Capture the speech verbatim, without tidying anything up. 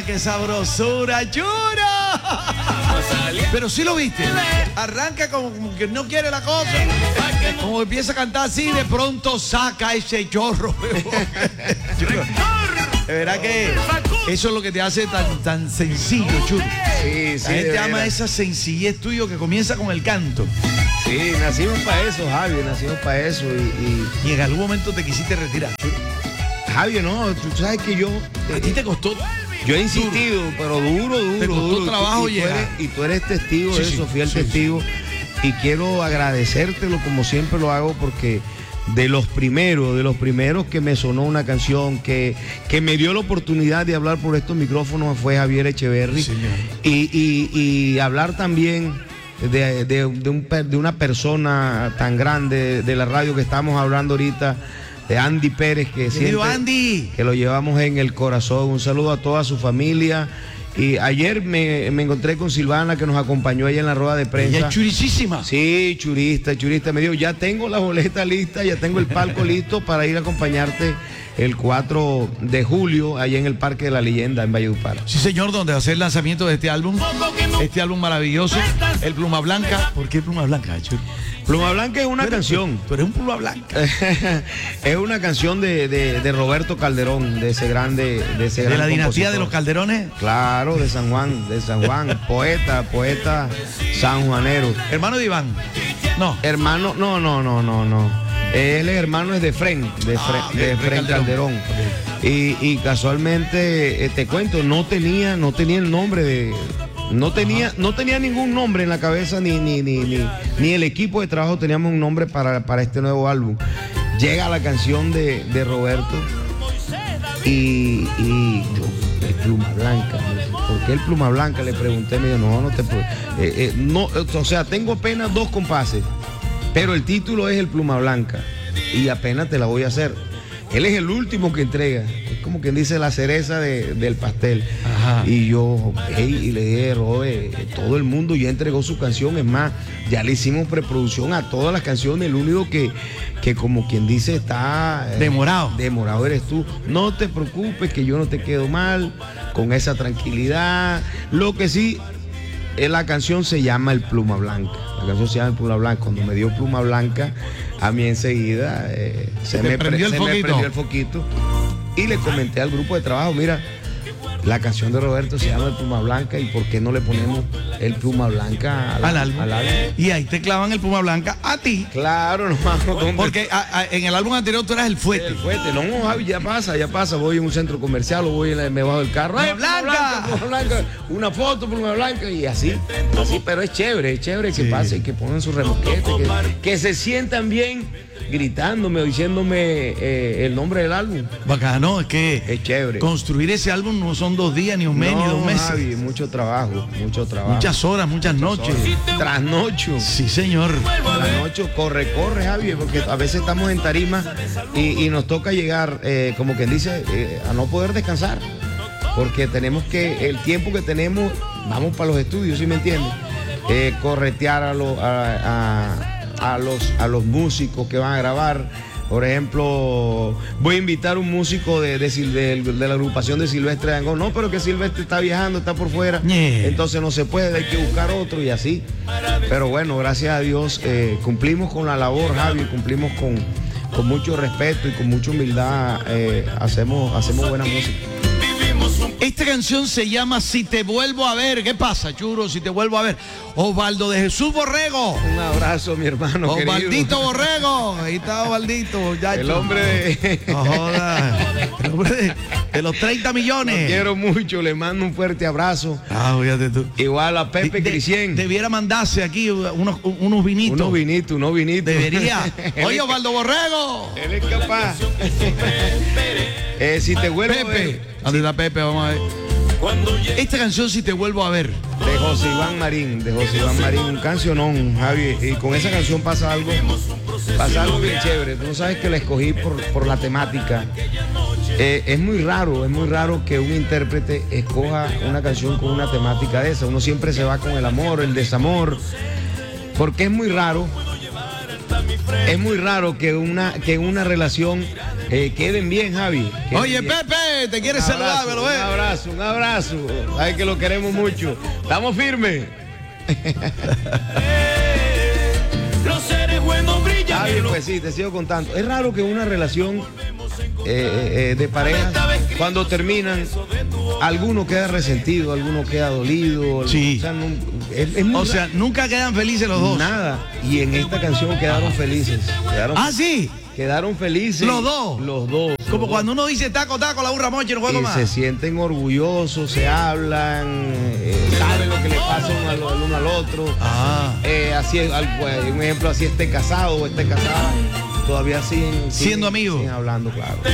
¡Qué sabrosura, churo! Pero sí lo viste. Arranca como, como que no quiere la cosa. Como empieza a cantar así, de pronto saca ese chorro. De verdad que eso es lo que te hace tan, tan sencillo, churo. Sí, sí. La gente ama esa sencillez tuyo que comienza con el canto. Sí, nacimos para eso, Javi, nacimos para eso. Y, y... y en algún momento te quisiste retirar, churo. Javi, no, tú sabes que yo... A ti te costó. Yo he insistido, duro. pero duro, duro, te costó duro. trabajo y, tú, llegar. eres, y tú eres testigo sí, de eso, sí, fiel sí, testigo. Sí. Y quiero agradecértelo como siempre lo hago porque de los primeros, de los primeros que me sonó una canción, que, que me dio la oportunidad de hablar por estos micrófonos fue Javier Echeverry. Sí, y, y, y hablar también de, de, de, un, de una persona tan grande de la radio que estamos hablando ahorita, de Andy Pérez, que siempre Andy. que lo llevamos en el corazón. Un saludo a toda su familia. Y ayer me, me encontré con Silvana, que nos acompañó ella en la rueda de prensa. Ella es churisísima. Sí, churista, churista. Me dijo, ya tengo la boleta lista, ya tengo el palco listo para ir a acompañarte el cuatro de julio allá en el Parque de la Leyenda en Valledupar. Sí, señor, donde va a ser el lanzamiento de este álbum. Este álbum maravilloso, el Pluma Blanca. ¿Por qué Pluma Blanca, churo? Pluma Blanca es una pero, canción. Pero es un Pluma Blanca. Es una canción de, de, de Roberto Calderón, de ese grande, de ese gran ¿De la dinastía compositor. de los Calderones? Claro, de San Juan, de San Juan, poeta, poeta sanjuanero. Hermano de Iván. No. Hermano, no, no, no, no, no. Él es hermano es de Fren, de Fren, ah, okay, de Fren Calderón. Calderón. Okay. Y, y casualmente, eh, te cuento, no tenía, no tenía el nombre de. No tenía, no tenía ningún nombre en la cabeza, ni, ni, ni, ni, ni el equipo de trabajo teníamos un nombre para, para este nuevo álbum. Llega la canción de, de Roberto y, y yo, el Pluma Blanca. ¿Por qué el Pluma Blanca? Le pregunté, me dijo, no, no te puedo. Eh, eh, no, o sea, tengo apenas dos compases, pero el título es el Pluma Blanca y apenas te la voy a hacer. Él es el último que entrega, es como quien dice la cereza de, del pastel. Ajá. Y yo, hey, y le dije, Robert, todo el mundo ya entregó su canción, es más, ya le hicimos preproducción a todas las canciones, el único que, que como quien dice está... Eh, demorado. Demorado eres tú. No te preocupes que yo no te quedo mal, con esa tranquilidad. Lo que sí, es la canción se llama El Pluma Blanca. La canción se llama El Pluma Blanca. Cuando me dio Pluma Blanca, a mí enseguida eh, se, me, prendió se el me prendió el foquito. Y le comenté al grupo de trabajo, mira, la canción de Roberto se llama El Pluma Blanca y ¿por qué no le ponemos El Pluma Blanca al, al, álbum. al álbum? Y ahí te clavan El Pluma Blanca a ti. Claro, no vamos. Porque a, a, en el álbum anterior tú eras el fuete. El fuete, no, Javi, ya pasa, ya pasa. Voy a un centro comercial o voy en, me bajo del carro. ¡Pluma Blanca! Blanca, Pluma Blanca! Una foto, Pluma Blanca y así. Así, pero es chévere, es chévere que sí. pase y que pongan su remosquete, que, que se sientan bien gritándome o diciéndome eh, el nombre del álbum. Bacano, es que es chévere. Construir ese álbum no son dos días, ni un mes, no, ni dos meses. Javi, mucho trabajo, mucho trabajo. Muchas horas, muchas, muchas noches. Horas. Trasnocho. Sí, señor. Trasnocho, corre, corre, Javi, porque a veces estamos en tarima y, y nos toca llegar, eh, como quien dice, eh, a no poder descansar. Porque tenemos que, el tiempo que tenemos, vamos para los estudios, ¿sí me entiendes? Eh, corretear a los... A, a, A los, a los músicos que van a grabar. Por ejemplo, voy a invitar a un músico de, de, de, de la agrupación de Silvestre Dangond. No, pero que Silvestre está viajando, está por fuera. Yeah. Entonces no se puede, hay que buscar otro y así. Pero bueno, gracias a Dios eh, cumplimos con la labor, Javi, cumplimos con, con mucho respeto y con mucha humildad. Eh, hacemos, hacemos buena música. Esta canción se llama Si te vuelvo a ver. ¿Qué pasa, churo? Si te vuelvo a ver. Osvaldo de Jesús Borrego. Un abrazo, mi hermano. Osvaldito Borrego. Ahí está Osvaldito, muchacho. El hombre de. No joda. El hombre de, de los treinta millones. Lo quiero mucho, le mando un fuerte abrazo. Ah, fíjate tú. Igual a Pepe de, Crisien. Debiera mandarse aquí unos, unos vinitos. Unos vinitos, unos vinitos. Debería. Oye, Osvaldo Borrego. Él es capaz. eh, si te vuelvo Pepe. a ver. ¿Dónde está Pepe? Vamos a ver. Esta canción, Si te vuelvo a ver. De José Iván Marín, de José Iván Marín, un cancionón, Javi. Y con esa canción pasa algo, pasa algo bien chévere. Tú no sabes que la escogí por, por la temática. Eh, es muy raro, es muy raro que un intérprete escoja una canción con una temática de esa. Uno siempre se va con el amor, el desamor. Porque es muy raro es muy raro que una, que una relación eh, queden bien, Javi. Queden Oye, bien. Pepe, te quieres Un abrazo, saludar, me lo ves. Un abrazo, un abrazo. Ay, que lo queremos mucho. Estamos firmes. Los seres buenos brillan. Javi, pues sí, te sigo contando. Es raro que una relación eh, eh, de pareja, cuando terminan, alguno queda resentido, alguno queda dolido. Sí. O sea, no, es, es muy O sea, nunca quedan felices los dos. nada. Y en esta canción quedaron felices. Quedaron, Ah, sí. quedaron felices. Los dos. Los dos. Como los cuando uno dice taco, taco, la burra mocha y no juego dos. más. Y se sienten orgullosos, se hablan, eh, saben lo que le pasa uno al, al uno al otro. Ah. Eh, así es, al- pues, un ejemplo, así esté casado o esté casada, todavía siguen, siguen Siendo amigos. siguen hablando, claro.